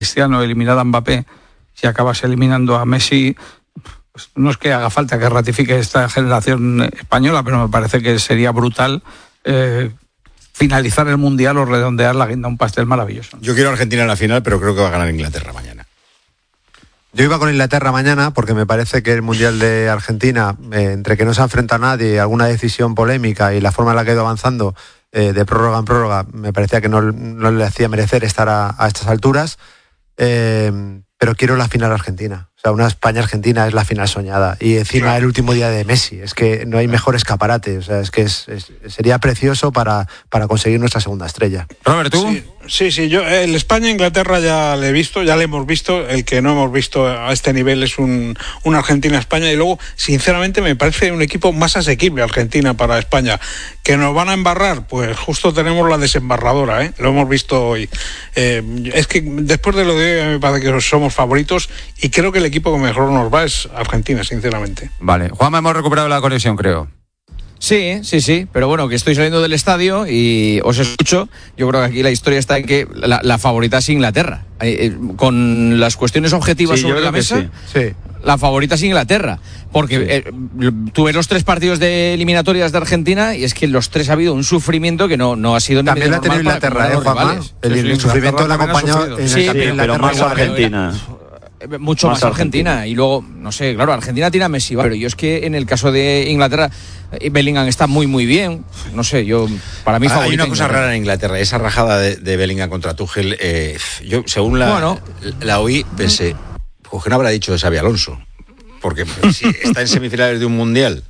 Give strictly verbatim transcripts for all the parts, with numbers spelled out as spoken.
Cristiano eliminar a Mbappé, si acabas eliminando a Messi, pues no es que haga falta que ratifique esta generación española, pero me parece que sería brutal eh, finalizar el Mundial o redondear la guinda, un pastel maravilloso. Yo quiero a Argentina en la final, pero creo que va a ganar Inglaterra mañana. Yo iba con Inglaterra mañana porque me parece que el Mundial de Argentina, eh, entre que no se enfrenta a nadie, alguna decisión polémica y la forma en la que ha ido avanzando eh, de prórroga en prórroga, me parecía que no, no le hacía merecer estar a, a estas alturas. Eh, pero quiero la final argentina. O sea, una España-Argentina es la final soñada. Y encima claro. El último día de Messi. Es que no hay mejor escaparate. O sea, es que es, es, sería precioso para, para conseguir nuestra segunda estrella. Robert, ¿tú? Sí, sí, sí. Yo, el España-Inglaterra ya le he visto, ya le hemos visto. El que no hemos visto a este nivel es un, un Argentina-España. Y luego, sinceramente, me parece un equipo más asequible Argentina para España. ¿Que nos van a embarrar? Pues justo tenemos la desembarradora, ¿eh? Lo hemos visto hoy. Eh, es que después de lo de hoy me parece que somos favoritos y creo que el equipo que mejor nos va es Argentina, sinceramente. Vale, Juanma, hemos recuperado la conexión, creo. Sí, sí, sí, pero bueno, que estoy saliendo del estadio y os escucho. Yo creo que aquí la historia está en que la, la favorita es Inglaterra. Eh, con las cuestiones objetivas sí, sobre la mesa, sí. Sí. La favorita es Inglaterra. Porque sí. eh, tú ves los tres partidos de eliminatorias de Argentina y es que los tres ha habido un sufrimiento que no, no ha sido... También la ha tenido Inglaterra, ¿eh, Juanma? El, el, el sufrimiento la acompañó... En sí, el pero más Argentina. Mucho más, más Argentina. Argentina y luego, no sé, claro, Argentina tiene a Messi, pero yo es que en el caso de Inglaterra Bellingham está muy muy bien, no sé, yo para mí favorito. Hay una cosa rara en Inglaterra, esa rajada de, de Bellingham contra Tuchel, eh, yo según la, bueno. la oí pensé, pues que no habrá dicho de Xabi Alonso, porque si está en semifinales de un mundial,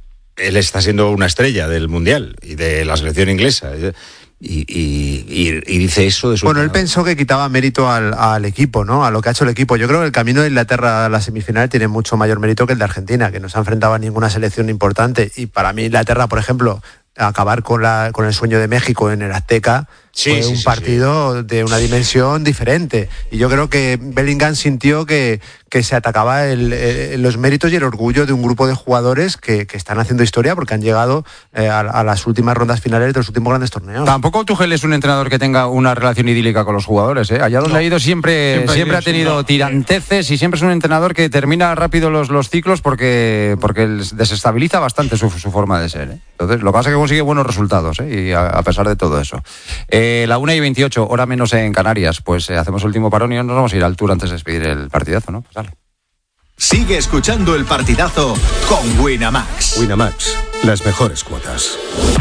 él está siendo una estrella del mundial y de la selección inglesa. Y, y, y, y dice eso de su... Bueno, él pensó que quitaba mérito al, al equipo, ¿no? A lo que ha hecho el equipo. Yo creo que el camino de Inglaterra a la semifinal tiene mucho mayor mérito que el de Argentina, que no se ha enfrentado a ninguna selección importante. Y para mí Inglaterra, por ejemplo, acabar con, la, con el sueño de México en el Azteca sí, fue sí, un sí, partido sí. de una dimensión diferente. Y yo creo que Bellingham sintió que, que se atacaba el, el, los méritos y el orgullo de un grupo de jugadores que, que están haciendo historia porque han llegado eh, a, a las últimas rondas finales de los últimos grandes torneos. Tampoco Tuchel es un entrenador que tenga una relación idílica con los jugadores, ¿eh? Allá donde no. ha ido siempre, siempre, siempre ha tenido no. tiranteces y siempre es un entrenador que termina rápido los, los ciclos porque, porque desestabiliza bastante su, su forma de ser, ¿eh? Entonces, lo que pasa es que consigue buenos resultados, ¿eh? Y a, a pesar de todo eso. Eh, la una y veintiocho, hora menos en Canarias, pues eh, hacemos el último parón y nos vamos a ir al tour antes de despedir el partidazo, ¿no? Pues dale. Sigue escuchando el partidazo con Winamax. Winamax, las mejores cuotas.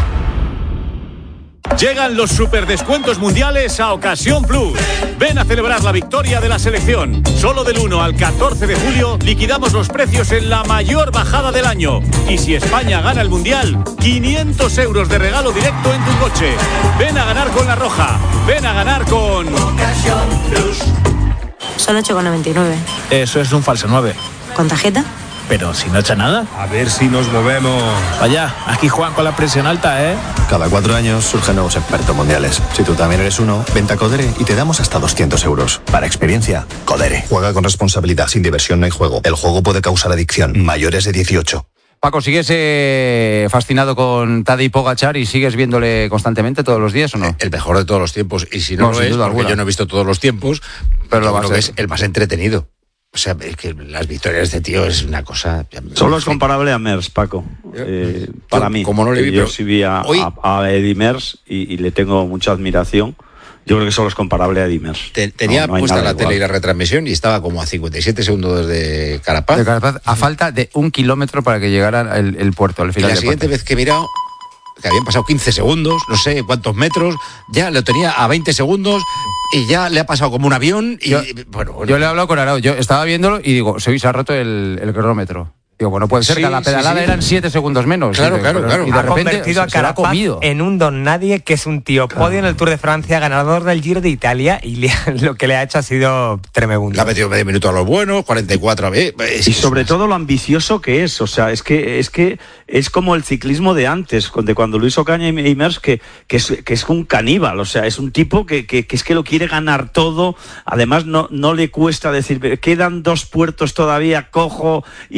Llegan los superdescuentos mundiales a Ocasión Plus. Ven a celebrar la victoria de la selección. Solo del uno al catorce de julio liquidamos los precios en la mayor bajada del año. Y si España gana el mundial, quinientos euros de regalo directo en tu coche. Ven a ganar con La Roja. Ven a ganar con Ocasión Plus. Solo ocho con noventa y nueve. Eso es un falso nueve. ¿Con tarjeta? Pero si no echa nada. A ver si nos movemos. Vaya, aquí juegan con la presión alta, ¿eh? Cada cuatro años surgen nuevos expertos mundiales. Si tú también eres uno, vente a Codere y te damos hasta doscientos euros. Para experiencia, Codere. Juega con responsabilidad, sin diversión no hay juego. El juego puede causar adicción. Mayores de dieciocho. Paco, ¿sigues eh, fascinado con Tadej Pogačar y sigues viéndole constantemente todos los días o no? El mejor de todos los tiempos. Y si no, no lo es, porque alguna. Yo no he visto todos los tiempos, pero lo creo que es el más entretenido. O sea, es que las victorias de este tío es una cosa... Solo es comparable a Merckx, Paco. Eh, para yo, mí. Como no le vi, yo sí vi a, hoy... a, a Eddy Merckx y, y le tengo mucha admiración. Yo creo que solo es comparable a Eddy Merckx. Te, tenía no, no puesta la igual. Tele y la retransmisión y estaba como a cincuenta y siete segundos desde Carapaz. De Carapaz, a falta de un kilómetro para que llegara el, el puerto, al final. Y la siguiente puerto. Vez que he mirado, que habían pasado quince segundos, no sé cuántos metros, ya lo tenía a veinte segundos y ya le ha pasado como un avión. Y yo, bueno, bueno. yo le he hablado con Arau, yo estaba viéndolo y digo, se ha roto el, el cronómetro. Digo, bueno, puede ser sí, que a la pedalada sí, sí. eran siete segundos menos. Claro, y, claro, claro. Y de ha repente convertido a Carapaz en un don nadie, que es un tío podio claro. en el Tour de Francia, ganador del Giro de Italia, y le, lo que le ha hecho ha sido tremendo. Le ha metido medio minuto a los buenos, cuarenta y cuatro a ver. Y sobre todo lo ambicioso que es, o sea, es que es que es como el ciclismo de antes, de cuando Luis Ocaña y Merckx, que, que, es, que es un caníbal, o sea, es un tipo que, que, que es que lo quiere ganar todo, además no, no le cuesta decir, quedan dos puertos todavía, cojo y me siento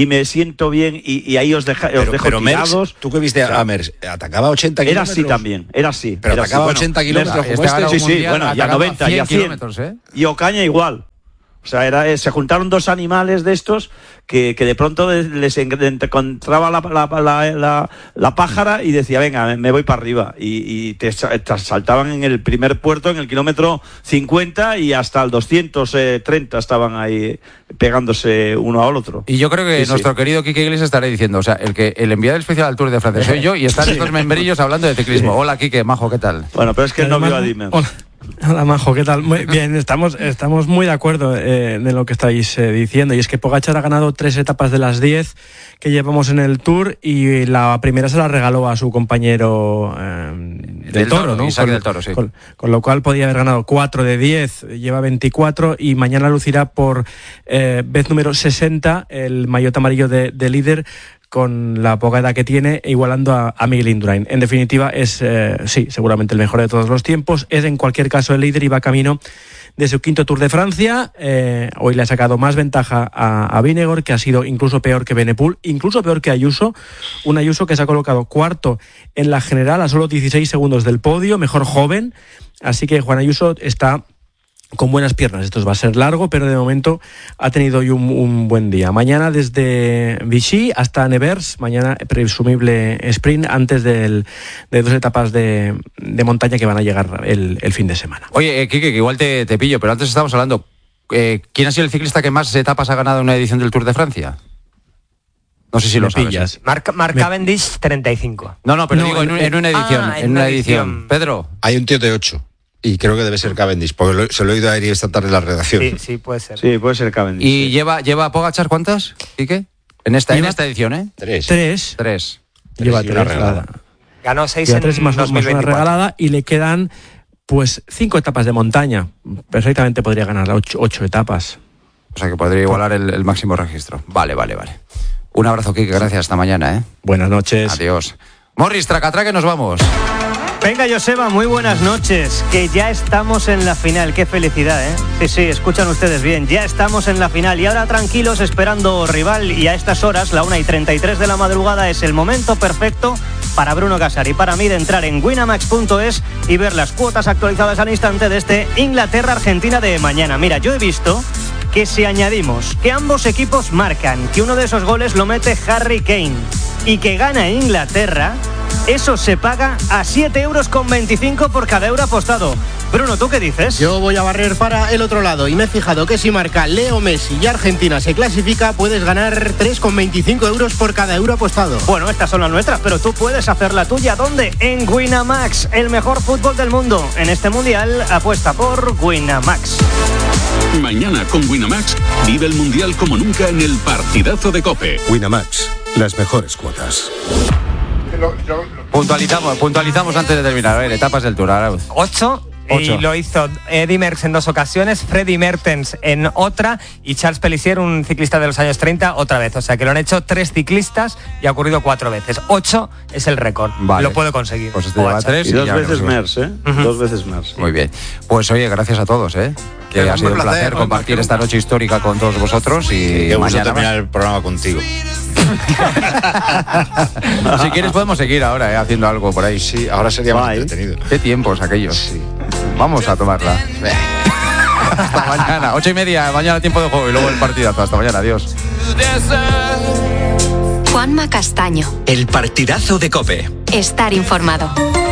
siento bien y, y ahí os, deja, pero, os dejo pero tirados. Merckx, ¿tú qué viste o sea, a Merckx? ¿Atacaba ochenta era kilómetros? Era así también, era así. Pero era atacaba así. ochenta bueno, kilómetros Merckx, como este. Sí, sí, bueno, ya noventa, ya cien. ¿eh? Y Ocaña igual. O sea, era, se juntaron dos animales de estos que, que de pronto les encontraba la, la, la, la, la pájara y decía, venga, me voy para arriba. Y, y te, te saltaban en el primer puerto, en el kilómetro cincuenta y hasta el doscientos treinta estaban ahí pegándose uno al otro. Y yo creo que sí, nuestro sí. querido Quique Iglesias estará diciendo, o sea, el que el enviado especial al Tour de Francia soy yo y están sí. estos membrillos hablando de ciclismo. Hola, Quique, majo, ¿qué tal? Bueno, pero es que él no vio a Dimmer. Hola. Hola, Majo, ¿qué tal? Muy bien, estamos, estamos muy de acuerdo eh, de lo que estáis eh, diciendo, y es que Pogačar ha ganado tres etapas de las diez que llevamos en el Tour, y la primera se la regaló a su compañero eh, del, del Toro, ¿no? Con, del Toro, sí. Con, con lo cual podía haber ganado cuatro de diez, lleva veinticuatro, y mañana lucirá por eh, vez número sesenta el maillot amarillo de, de líder, con la poca edad que tiene, igualando a, a Miguel Indurain. En definitiva, es, eh, sí, seguramente el mejor de todos los tiempos. Es, en cualquier caso, el líder y va camino de su quinto Tour de Francia. Eh, hoy le ha sacado más ventaja a, a Vingegaard, que ha sido incluso peor que Benepul, incluso peor que Ayuso. Un Ayuso que se ha colocado cuarto en la general, a solo dieciséis segundos del podio, mejor joven. Así que Juan Ayuso está con buenas piernas. Esto va a ser largo, pero de momento ha tenido hoy un, un buen día. Mañana desde Vichy hasta Nevers, mañana presumible sprint antes del, de dos etapas de, de montaña que van a llegar el, el fin de semana. Oye, eh, Quique, que igual te, te pillo, pero antes estábamos hablando, eh, ¿quién ha sido el ciclista que más etapas ha ganado en una edición del Tour de Francia? No sé si Me lo sabes. pillas. ¿eh? Mark, Mark Me... Cavendish, treinta y cinco. No, no, pero no, digo en, en, en una edición. Ah, en, en una una edición. edición. Pedro. Hay un tío de ocho. Y creo que debe ser Cavendish, porque lo, se lo he oído a Eri esta tarde en la redacción. Sí, sí, puede ser. Sí, puede ser Cavendish. ¿Y sí. lleva, lleva a Pogačar cuántas, Quique? En esta, en esta edición, ¿eh? Tres. Tres. Tres. tres lleva tres. Tres. Regalada. Ganó seis lleva en tres más, dos mil veinticuatro. Más una regalada, y le quedan pues cinco etapas de montaña. Perfectamente podría ganar ocho, ocho etapas. O sea que podría igualar el, el máximo registro. Vale, vale, vale. Un abrazo, Quique, gracias, hasta mañana, ¿eh? Buenas noches. Adiós. Morris, tracatraque, nos vamos. Venga, Joseba, muy buenas noches. Que ya estamos en la final. Qué felicidad, ¿eh? Sí, sí, escuchan ustedes bien. Ya estamos en la final. Y ahora tranquilos, esperando rival. Y a estas horas, la una y treinta y tres de la madrugada, es el momento perfecto para Bruno Casar y para mí de entrar en winamax punto es y ver las cuotas actualizadas al instante de este Inglaterra-Argentina de mañana. Mira, yo he visto que si añadimos que ambos equipos marcan, que uno de esos goles lo mete Harry Kane y que gana Inglaterra, eso se paga a siete euros con veinticinco por cada euro apostado. Bruno, ¿tú qué dices? Yo voy a barrer para el otro lado y me he fijado que si marca Leo Messi y Argentina se clasifica, puedes ganar tres con veinticinco euros por cada euro apostado. Bueno, estas son las nuestras, pero tú puedes hacer la tuya. ¿Dónde? En Winamax, el mejor fútbol del mundo. En este mundial, apuesta por Winamax. Mañana con Winamax, vive el mundial como nunca en el partidazo de COPE. Winamax, las mejores cuotas. Puntualizamos, puntualizamos antes de terminar. A ver, etapas del Tour, Arauz. Ocho. Y lo hizo Eddy Merckx en dos ocasiones, Freddy Mertens en otra y Charles Pelissier, un ciclista de los años treinta, otra vez. O sea que lo han hecho tres ciclistas y ha ocurrido cuatro veces. Ocho es el récord. Vale. Lo puede conseguir. Pues este lleva tres. Y dos y veces Merckx, ¿eh? Uh-huh. Dos veces Merckx. Muy bien. Pues oye, gracias a todos, ¿eh? Que ha sido un placer, placer compartir esta noche histórica con todos vosotros y que mañana terminar el programa contigo. Si quieres podemos seguir ahora, ¿eh? Haciendo algo por ahí. Sí, ahora sería más entretenido. Qué tiempos aquellos. Sí. Vamos a tomarla. Hasta mañana, ocho y media, mañana tiempo de juego y luego el partidazo. Hasta mañana, adiós. Juanma Castaño. El partidazo de COPE. Estar informado.